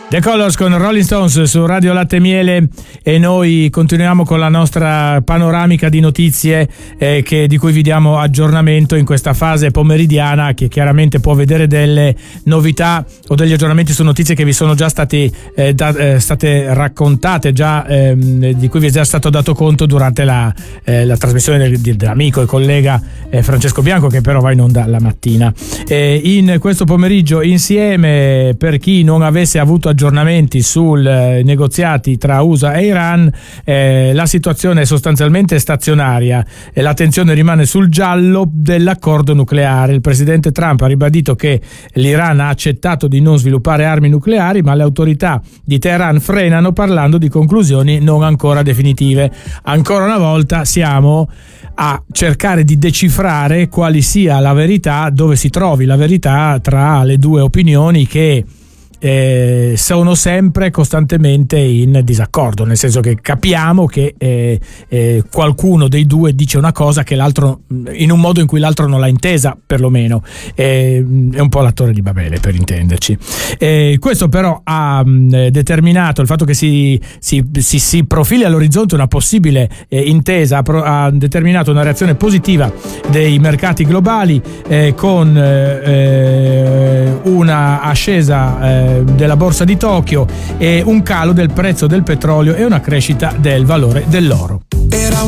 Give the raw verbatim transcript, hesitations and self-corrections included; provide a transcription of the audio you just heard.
The Colors con Rolling Stones su Radio Latte e Miele, e noi continuiamo con la nostra panoramica di notizie eh, che, di cui vi diamo aggiornamento in questa fase pomeridiana, che chiaramente può vedere delle novità o degli aggiornamenti su notizie che vi sono già stati, eh, da, eh, state raccontate, già ehm, di cui vi è già stato dato conto durante la, eh, la trasmissione del, dell'amico e collega eh, Francesco Bianco, che però va in onda la mattina. Eh, in questo pomeriggio insieme, per chi non avesse avuto aggiornamenti sul eh, negoziati tra U S A e Iran, eh, la situazione è sostanzialmente stazionaria e l'attenzione rimane sul giallo dell'accordo nucleare. Il presidente Trump ha ribadito che l'Iran ha accettato di non sviluppare armi nucleari, ma le autorità di Teheran frenano parlando di conclusioni non ancora definitive. Ancora una volta siamo a cercare di decifrare quali sia la verità, dove si trovi la verità tra le due opinioni che Eh, sono sempre costantemente in disaccordo, nel senso che capiamo che eh, eh, qualcuno dei due dice una cosa che l'altro, in un modo in cui l'altro non l'ha intesa, perlomeno eh, è un po' la Torre di Babele, per intenderci. Eh, questo però ha mh, determinato il fatto che si, si, si, si profili all'orizzonte una possibile eh, intesa, ha, pro, ha determinato una reazione positiva dei mercati globali, eh, con eh, una ascesa eh, della borsa di Tokyo e un calo del prezzo del petrolio e una crescita del valore dell'oro. Era